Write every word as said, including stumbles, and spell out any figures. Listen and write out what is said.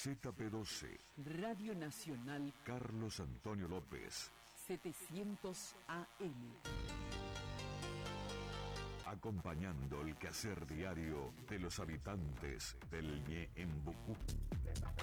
Z P doce. Radio Nacional Carlos Antonio López. setecientos A M. Acompañando el quehacer diario de los habitantes del Ñeembucú.